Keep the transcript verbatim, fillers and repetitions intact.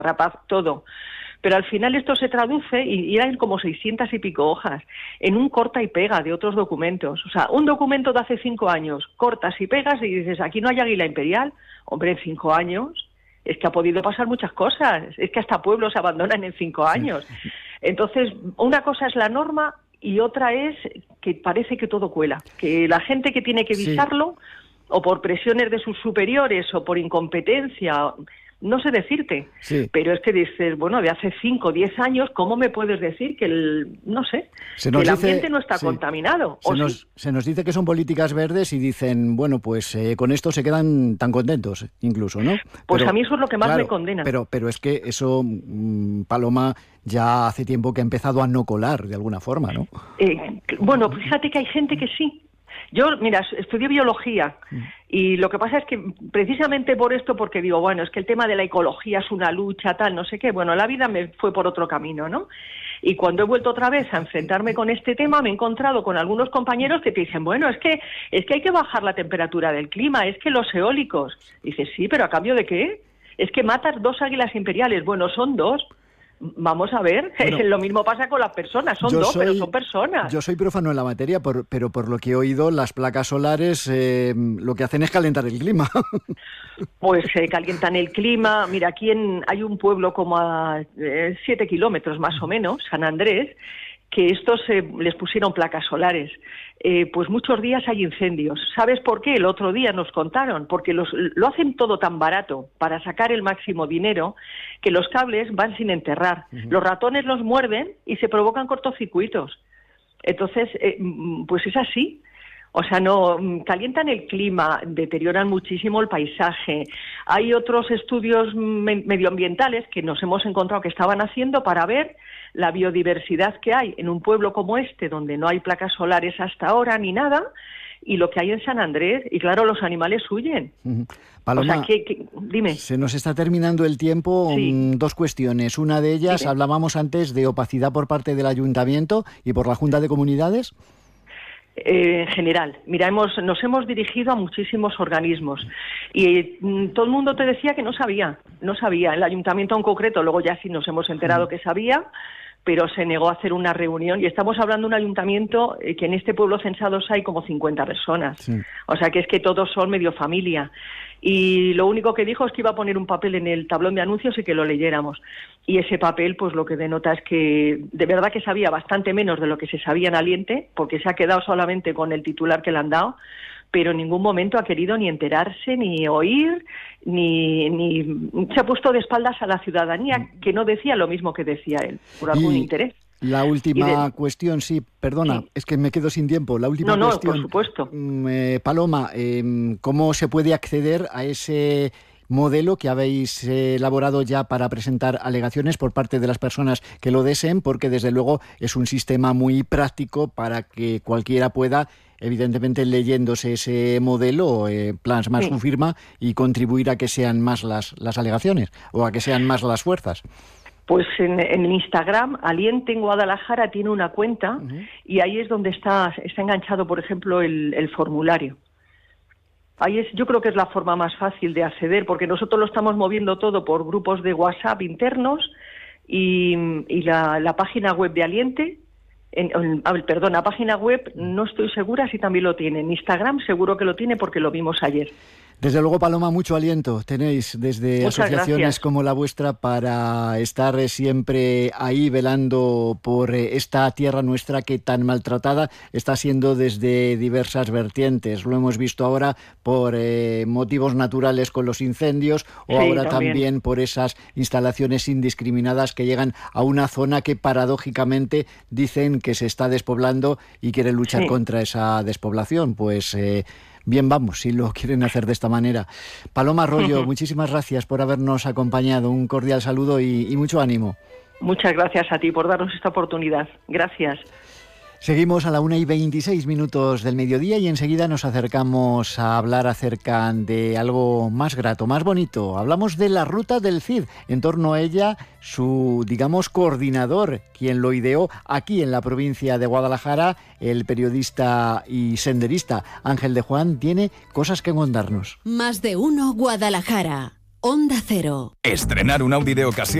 rapaz, todo. Pero al final esto se traduce, y eran como seiscientas y pico hojas, en un corta y pega de otros documentos. O sea, un documento de hace cinco años, cortas y pegas y dices, aquí no hay águila imperial. Hombre, en cinco años es que ha podido pasar muchas cosas. Es que hasta pueblos se abandonan en cinco años. Entonces, una cosa es la norma y otra es que parece que todo cuela. Que la gente que tiene que visarlo, sí, o por presiones de sus superiores o por incompetencia... No sé decirte, sí, pero es que dices, bueno, de hace cinco o diez años, ¿cómo me puedes decir que el, no sé, que el ambiente dice, no está sí, contaminado? Se ¿o nos, sí? se nos dice que son políticas verdes y dicen, bueno, pues eh, con esto se quedan tan contentos, incluso, ¿no? Pues pero, a mí eso es lo que más claro, me condena. Pero, pero es que eso, mmm, Paloma, ya hace tiempo que ha empezado a no colar, de alguna forma, ¿no? Eh, bueno, fíjate que hay gente que sí. Yo, mira, estudié biología y lo que pasa es que precisamente por esto, porque digo, bueno, es que el tema de la ecología es una lucha, tal, no sé qué, bueno, la vida me fue por otro camino, ¿no? Y cuando he vuelto otra vez a enfrentarme con este tema, me he encontrado con algunos compañeros que te dicen, bueno, es que es que hay que bajar la temperatura del clima, es que los eólicos. Dices, sí, pero ¿a cambio de qué? Es que matas dos águilas imperiales. Bueno, son dos. Vamos a ver, bueno, lo mismo pasa con las personas, son dos, soy, pero son personas. Yo soy profano en la materia, por, pero por lo que he oído, las placas solares eh, lo que hacen es calentar el clima. Pues eh, calientan el clima. Mira, aquí en, hay un pueblo como a eh, siete kilómetros más o menos, San Andrés, que estos eh, les pusieron placas solares. Eh, pues muchos días hay incendios. ¿Sabes por qué? El otro día nos contaron, porque los, lo hacen todo tan barato para sacar el máximo dinero que los cables van sin enterrar. Uh-huh. Los ratones los muerden y se provocan cortocircuitos. Entonces, eh, pues es así. O sea, no calientan el clima, deterioran muchísimo el paisaje. Hay otros estudios me- medioambientales que nos hemos encontrado que estaban haciendo para ver la biodiversidad que hay en un pueblo como este, donde no hay placas solares hasta ahora ni nada, y lo que hay en San Andrés, y claro, los animales huyen. Uh-huh. Paloma, o sea, que, que, dime. Se nos está terminando el tiempo. Sí. Dos cuestiones. Una de ellas, dime. Hablábamos antes de opacidad por parte del Ayuntamiento y por la Junta de Comunidades. Eh, en general, mira, hemos, nos hemos dirigido a muchísimos organismos y mm, todo el mundo te decía que no sabía, no sabía, el ayuntamiento en concreto, luego ya sí nos hemos enterado que sabía, pero se negó a hacer una reunión y estamos hablando de un ayuntamiento eh, que en este pueblo censados hay como cincuenta personas, sí. O sea que es que todos son medio familia y lo único que dijo es que iba a poner un papel en el tablón de anuncios y que lo leyéramos y ese papel pues lo que denota es que de verdad que sabía bastante menos de lo que se sabía en Aliente porque se ha quedado solamente con el titular que le han dado, pero en ningún momento ha querido ni enterarse, ni oír, ni, ni se ha puesto de espaldas a la ciudadanía, que no decía lo mismo que decía él, por algún y interés. La última de... cuestión, sí, perdona, sí. Es que me quedo sin tiempo. La última no, no, cuestión, por supuesto. Eh, Paloma, eh, ¿cómo se puede acceder a ese modelo que habéis eh, elaborado ya para presentar alegaciones por parte de las personas que lo deseen? Porque desde luego es un sistema muy práctico para que cualquiera pueda, evidentemente leyéndose ese modelo, eh, plasmar sí. su firma y contribuir a que sean más las, las alegaciones o a que sean más las fuerzas. Pues en, en Instagram, Aliente en Guadalajara tiene una cuenta uh-huh. y ahí es donde está, está enganchado, por ejemplo, el, el formulario. Ahí es, yo creo que es la forma más fácil de acceder, porque nosotros lo estamos moviendo todo por grupos de WhatsApp internos y, y la, la página web de Aliente, en, en, perdón, la página web no estoy segura si también lo tiene. En Instagram seguro que lo tiene porque lo vimos ayer. Desde luego, Paloma, mucho aliento tenéis desde Muchas asociaciones gracias. como la vuestra para estar siempre ahí velando por esta tierra nuestra que tan maltratada está siendo desde diversas vertientes. Lo hemos visto ahora por eh, motivos naturales con los incendios o sí, ahora también. también por esas instalaciones indiscriminadas que llegan a una zona que paradójicamente dicen que se está despoblando y quieren luchar sí. contra esa despoblación. Pues... Eh, Bien, vamos, si lo quieren hacer de esta manera. Paloma Arroyo, uh-huh. muchísimas gracias por habernos acompañado. Un cordial saludo y, y mucho ánimo. Muchas gracias a ti por darnos esta oportunidad. Gracias. Seguimos a la una y veintiséis minutos del mediodía y enseguida nos acercamos a hablar acerca de algo más grato, más bonito. Hablamos de la Ruta del Cid. En torno a ella, su, digamos, coordinador, quien lo ideó aquí en la provincia de Guadalajara, el periodista y senderista Ángel de Juan, tiene cosas que contarnos. Más de uno Guadalajara. Onda Cero. Estrenar un Audi de ocasión